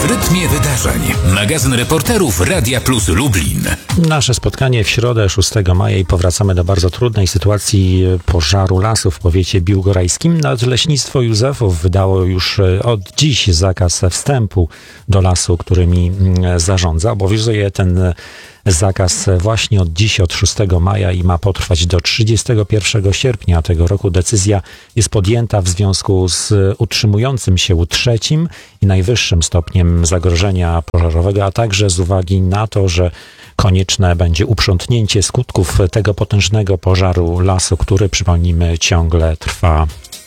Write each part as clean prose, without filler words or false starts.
W rytmie wydarzeń. Magazyn reporterów Radia Plus Lublin. Nasze spotkanie w środę 6 maja i powracamy do bardzo trudnej sytuacji pożaru lasu w powiecie biłgorajskim. Nadleśnictwo Józefów wydało już od dziś zakaz wstępu do lasu, którymi zarządza. Obowiązuje ten zakaz właśnie od dziś, od 6 maja i ma potrwać do 31 sierpnia tego roku. Decyzja jest podjęta w związku z utrzymującym się trzecim i najwyższym stopniem zagrożenia pożarowego, a także z uwagi na to, że konieczne będzie uprzątnięcie skutków tego potężnego pożaru lasu, który, przypomnijmy, ciągle trwa.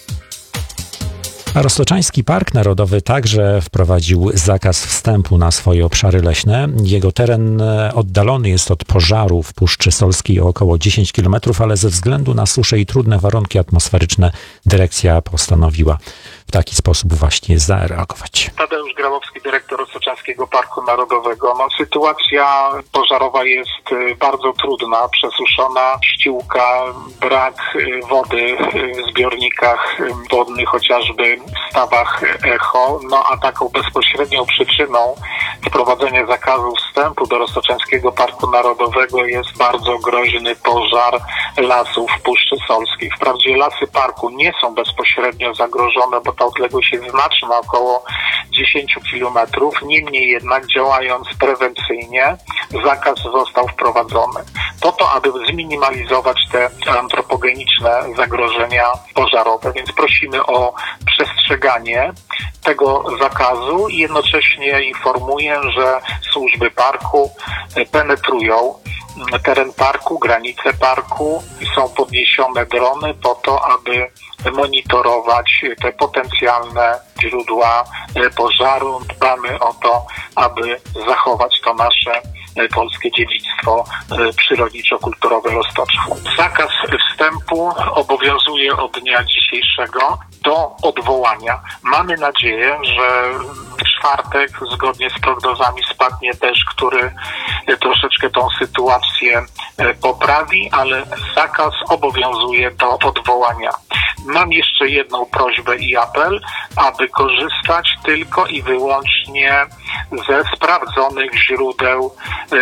A Roztoczański Park Narodowy także wprowadził zakaz wstępu na swoje obszary leśne. Jego teren oddalony jest od pożaru w Puszczy Solskiej o około 10 km, ale ze względu na suszę i trudne warunki atmosferyczne dyrekcja postanowiła w taki sposób właśnie zareagować. Tadeusz Grabowski, dyrektor Roztoczańskiego Parku Narodowego. Sytuacja pożarowa jest bardzo trudna, przesuszona ściółka, brak wody w zbiornikach wodnych, chociażby w stawach Echo, a taką bezpośrednią przyczyną wprowadzenia zakazu wstępu do Roztoczańskiego Parku Narodowego jest bardzo groźny pożar lasów w Puszczy Solskiej. Wprawdzie lasy parku nie są bezpośrednio zagrożone, bo ta odległość jest znaczna, około 10 kilometrów. Niemniej jednak, działając prewencyjnie, zakaz został wprowadzony po to, aby zminimalizować te antropogeniczne zagrożenia pożarowe. Więc prosimy o przestrzeganie tego zakazu i jednocześnie informuję, że służby parku penetrują teren parku, granice parku i są podniesione drony po to, aby monitorować te potencjalne źródła pożaru. Dbamy o to, aby zachować to nasze polskie dziedzictwo przyrodniczo-kulturowe Roztocza. Zakaz wstępu obowiązuje od dnia dzisiejszego do odwołania. Mamy nadzieję, że w czwartek zgodnie z prognozami spadnie deszcz, który troszeczkę tą sytuację poprawi, ale zakaz obowiązuje do odwołania. Mam jeszcze jedną prośbę i apel, aby korzystać tylko i wyłącznie ze sprawdzonych źródeł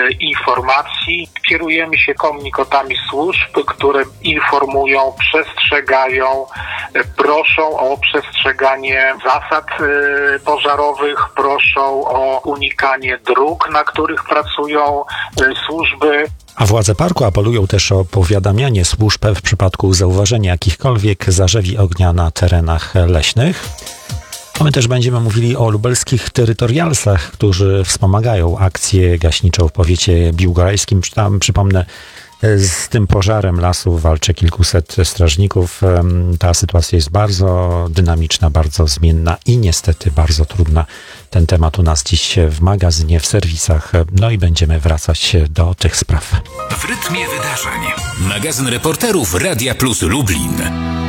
informacji. Kierujemy się komunikatami służb, które informują, przestrzegają, proszą o przestrzeganie zasad pożarowych, proszą o unikanie dróg, na których pracują służby. A władze parku apelują też o powiadamianie służb w przypadku zauważenia jakichkolwiek zarzewi ognia na terenach leśnych. A my też będziemy mówili o lubelskich terytorialsach, którzy wspomagają akcję gaśniczą w powiecie biłgorajskim. Tam, przypomnę, z tym pożarem lasu walczy kilkuset strażników. Ta sytuacja jest bardzo dynamiczna, bardzo zmienna i niestety bardzo trudna. Ten temat u nas dziś w magazynie, w serwisach. I będziemy wracać do tych spraw. W rytmie wydarzeń. Magazyn reporterów Radia Plus Lublin.